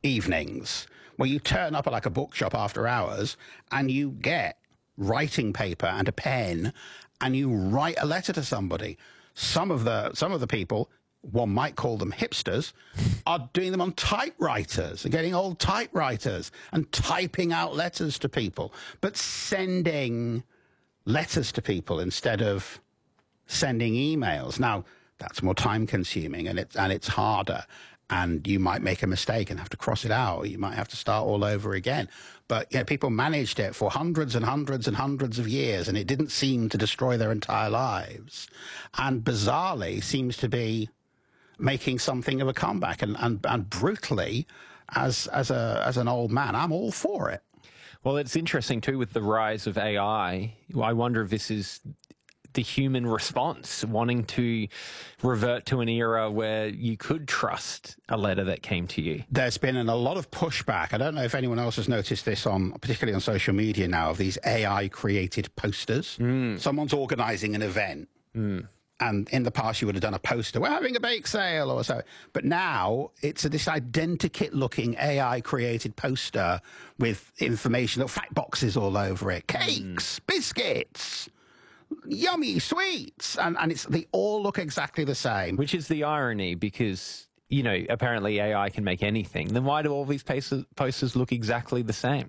evenings where you turn up at like a bookshop after hours and you get writing paper and a pen and you write a letter to somebody. Some of the people, one might call them hipsters, are doing them on typewriters. They're getting old typewriters and typing out letters to people, but sending letters to people instead of sending emails. Now, that's more time consuming and it's harder. And you might make a mistake and have to cross it out. Or you might have to start all over again. But people managed it for hundreds and hundreds and hundreds of years, and it didn't seem to destroy their entire lives. And bizarrely, seems to be making something of a comeback. And brutally, as an old man, I'm all for it. Well, it's interesting too with the rise of AI. I wonder if this is the human response, wanting to revert to an era where you could trust a letter that came to you. There's been a lot of pushback. I don't know if anyone else has noticed this particularly on social media now, of these AI-created posters. Someone's organising an event. And in the past, you would have done a poster, we're having a bake sale or so. But now it's this identikit-looking AI-created poster with information, fact boxes all over it, cakes, biscuits, yummy sweets, and they all look exactly the same. Which is the irony, because, apparently AI can make anything. Then why do all these posters look exactly the same?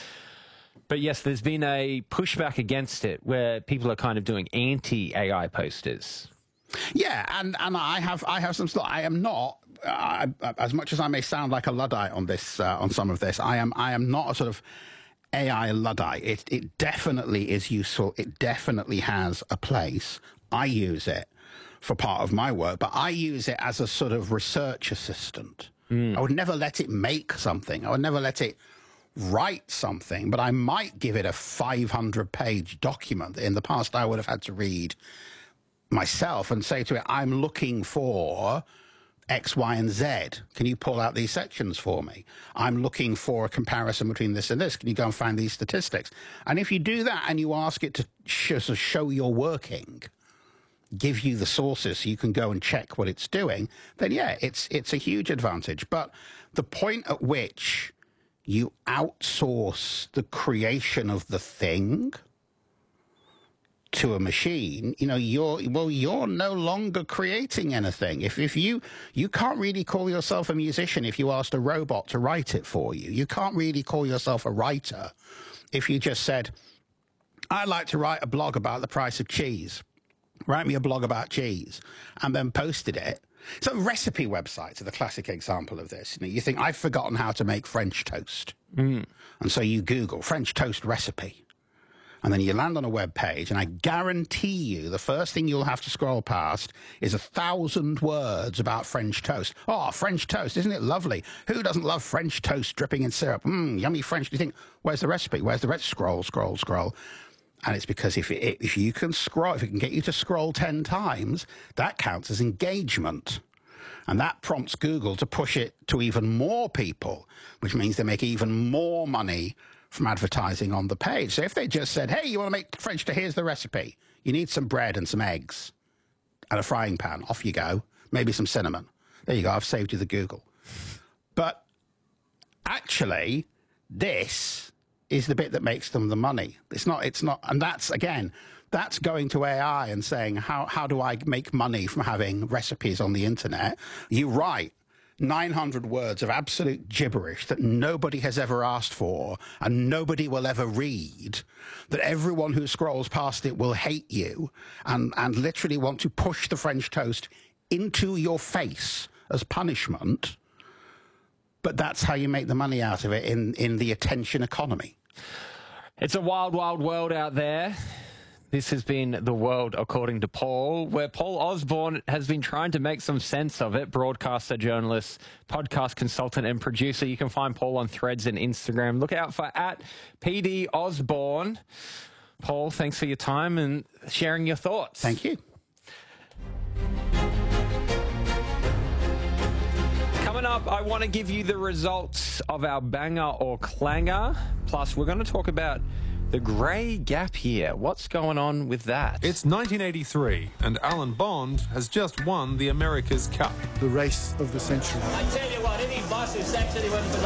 But yes, there's been a pushback against it where people are kind of doing anti-AI posters. Yeah, and I have some stuff. I am not, as much as I may sound like a Luddite on this, on some of this, I am not a sort of AI Luddite. It definitely is useful. It definitely has a place. I use it for part of my work, but I use it as a sort of research assistant. I would never let it make something. I would never let it write something, but I might give it a 500-page document that in the past I would have had to read myself and say to it, I'm looking for X, Y, and Z. Can you pull out these sections for me? I'm looking for a comparison between this and this. Can you go and find these statistics? And if you do that and you ask it to show your working, give you the sources so you can go and check what it's doing, then yeah, it's a huge advantage. But the point at which you outsource the creation of the thing to a machine, you're no longer creating anything. If you can't really call yourself a musician if you asked a robot to write it for you. You can't really call yourself a writer if you just said, I'd like to write a blog about the price of cheese. Write me a blog about cheese, and then posted it. So recipe websites are the classic example of this. You think, I've forgotten how to make French toast. And so you Google French toast recipe. And then you land on a web page, and I guarantee you the first thing you'll have to scroll past is 1,000 words about French toast. Oh, French toast, isn't it lovely? Who doesn't love French toast dripping in syrup? Yummy French. You think, where's the recipe? Where's the recipe? Scroll, scroll, scroll. And it's because if you can scroll, if it can get you to scroll 10 times, that counts as engagement. And that prompts Google to push it to even more people, which means they make even more money from advertising on the page. So if they just said, hey, you want to make French toast, here's the recipe. You need some bread and some eggs and a frying pan. Off you go. Maybe some cinnamon. There you go. I've saved you the Google. But actually, this is the bit that makes them the money. It's not, and that's, again, that's going to AI and saying, how do I make money from having recipes on the internet? You write 900 words of absolute gibberish that nobody has ever asked for and nobody will ever read, that everyone who scrolls past it will hate you and literally want to push the French toast into your face as punishment. But that's how you make the money out of it in the attention economy. It's a wild, wild world out there. This has been The World According to Paul, where Paul Osborne has been trying to make some sense of it. Broadcaster, journalist, podcast consultant and producer. You can find Paul on Threads and Instagram. Look out for @PD Osborne. Paul, thanks for your time and sharing your thoughts. Thank you. Coming up, I want to give you the results of our banger or clanger. Plus, we're going to talk about the grey gap year. What's going on with that? It's 1983, and Alan Bond has just won the America's Cup. The race of the century. I tell you what, any boss who sacks anyone for